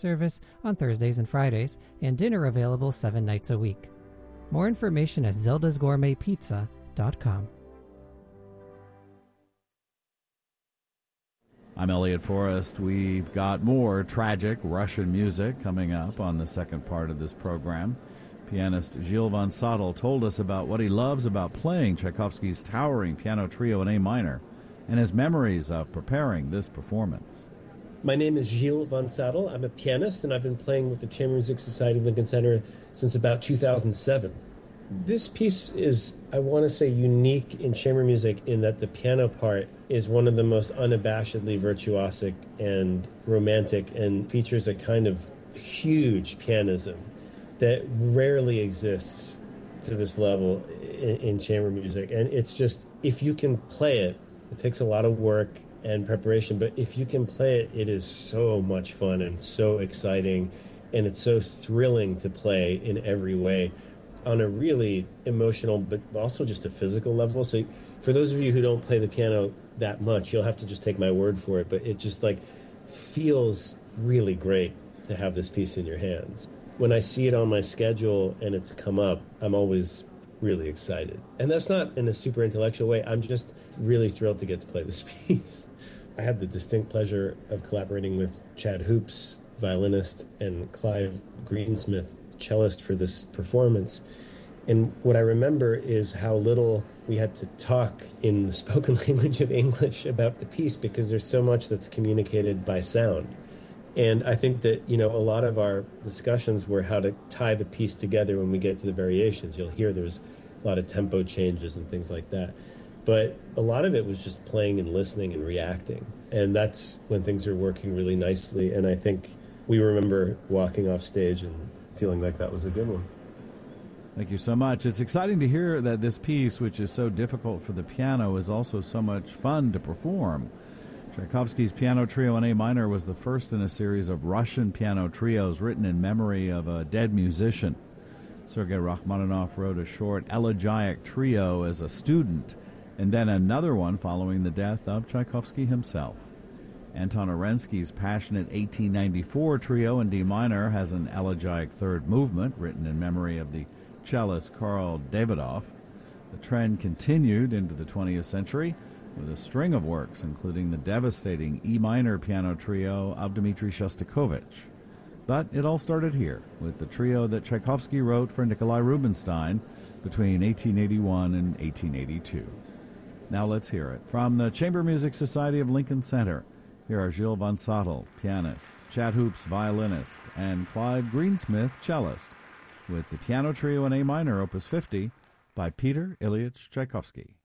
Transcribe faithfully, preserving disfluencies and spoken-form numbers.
service on Thursdays and Fridays, and dinner available seven nights a week. More information at zeldas gourmet pizza dot com. I'm Elliot Forrest. We've got more tragic Russian music coming up on the second part of this program. Pianist Gilles von Sattel told us about what he loves about playing Tchaikovsky's towering piano trio in A minor and his memories of preparing this performance. My name is Gilles von Sattel. I'm a pianist, and I've been playing with the Chamber Music Society of Lincoln Center since about two thousand seven. This piece is, I want to say, unique in chamber music in that the piano part is one of the most unabashedly virtuosic and romantic and features a kind of huge pianism that rarely exists to this level in, in chamber music. And it's just, if you can play it, it takes a lot of work and preparation, but if you can play it, it is so much fun and so exciting, and it's so thrilling to play in every way on a really emotional but also just a physical level. So for those of you who don't play the piano that much, you'll have to just take my word for it, but it just like feels really great to have this piece in your hands. When I see it on my schedule and it's come up, I'm always really excited. And that's not in a super intellectual way. I'm just really thrilled to get to play this piece. I had the distinct pleasure of collaborating with Chad Hoops, violinist, and Clive Greensmith, cellist, for this performance. And what I remember is how little we had to talk in the spoken language of English about the piece, because there's so much that's communicated by sound. And I think that, you know, a lot of our discussions were how to tie the piece together when we get to the variations. You'll hear there's a lot of tempo changes and things like that. But a lot of it was just playing and listening and reacting. And that's when things are working really nicely. And I think we remember walking off stage and feeling like that was a good one. Thank you so much. It's exciting to hear that this piece, which is so difficult for the piano, is also so much fun to perform. Tchaikovsky's piano trio in A minor was the first in a series of Russian piano trios written in memory of a dead musician. Sergei Rachmaninoff wrote a short elegiac trio as a student, and then another one following the death of Tchaikovsky himself. Anton Arensky's passionate eighteen ninety-four trio in D minor has an elegiac third movement written in memory of the cellist Karl Davidoff. The trend continued into the twentieth century with a string of works, including the devastating E minor piano trio of Dmitri Shostakovich. But it all started here, with the trio that Tchaikovsky wrote for Nikolai Rubinstein between eighteen eighty-one and eighteen eighty-two. Now let's hear it. From the Chamber Music Society of Lincoln Center, here are Gilles von Sattel, pianist, Chad Hoops, violinist, and Clive Greensmith, cellist, with the piano trio in A minor, opus fifty, by Peter Ilyich Tchaikovsky.